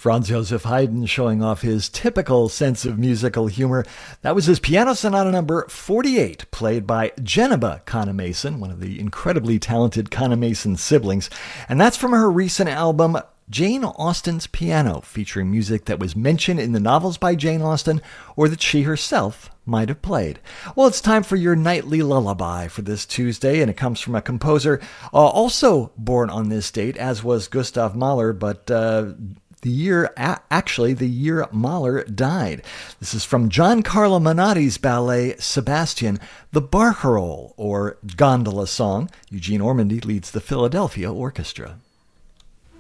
Franz Joseph Haydn showing off his typical sense of musical humor. That was his Piano Sonata number 48, played by Geneba Kannemason, one of the incredibly talented Kannemason siblings. And that's from her recent album, Jane Austen's Piano, featuring music that was mentioned in the novels by Jane Austen or that she herself might have played. Well, it's time for your nightly lullaby for this Tuesday, and it comes from a composer also born on this date, as was Gustav Mahler, but the year Mahler died. This is from Giancarlo Manotti's ballet Sebastian, the Barcarolle, or Gondola Song. Eugene Ormandy leads the Philadelphia Orchestra.